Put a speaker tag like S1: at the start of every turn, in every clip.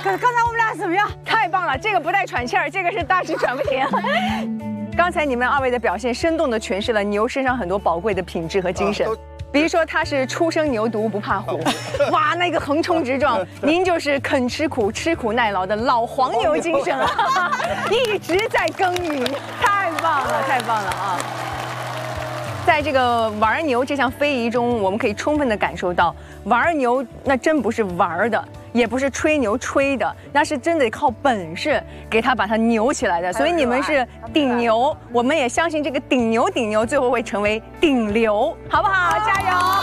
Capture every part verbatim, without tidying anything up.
S1: 刚刚才我们俩怎么样？太棒了，这个不带喘气儿，这个是大气喘不停。刚才你们二位的表现，生动地诠释了牛身上很多宝贵的品质和精神。比如说，它是初生牛犊不怕虎，哇，那个横冲直撞；您就是肯吃苦、吃苦耐劳的老黄牛精神啊，一直在耕耘，太棒了，太棒了啊！在这个玩牛这项非遗中，我们可以充分地感受到，玩牛那真不是玩的，也不是吹牛吹的，那是真得靠本事给它把它扭起来的。所以你们是顶牛，我们也相信这个顶牛顶牛最后会成为顶流，好不好？加油！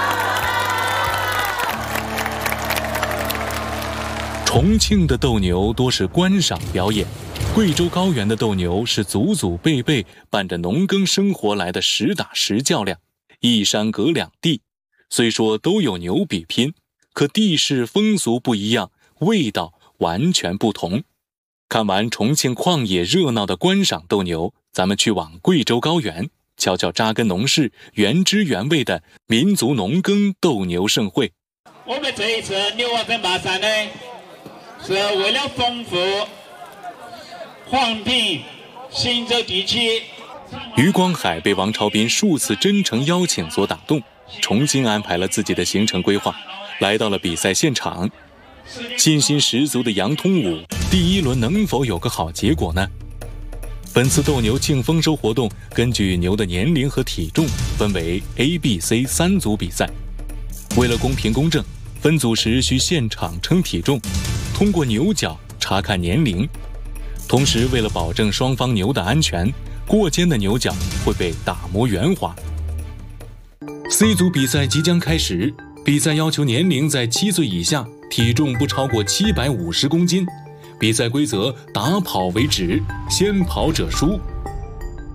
S2: 重庆的斗牛多是观赏表演。贵州高原的斗牛是祖祖辈辈伴着农耕生活来的实打实较量，一山隔两地，虽说都有牛比拼，可地势风俗不一样，味道完全不同。看完重庆旷野热闹的观赏斗牛，咱们去往贵州高原，瞧瞧扎根农事、原汁原味的民族农耕斗牛盛会。
S3: 我们这一次牛王争霸赛呢，是为了丰富黄平、忻州地区。
S2: 余光海被王超斌数次真诚邀请所打动，重新安排了自己的行程规划，来到了比赛现场。信心十足的杨通武，第一轮能否有个好结果呢？本次斗牛庆丰收活动根据牛的年龄和体重分为 A、B、C 三组比赛。为了公平公正，分组时需现场称体重，通过牛角查看年龄。同时，为了保证双方牛的安全，过肩的牛角会被打磨圆滑。C 组比赛即将开始，比赛要求年龄在七岁以下，体重不超过七百五十公斤。比赛规则：打跑为止，先跑者输。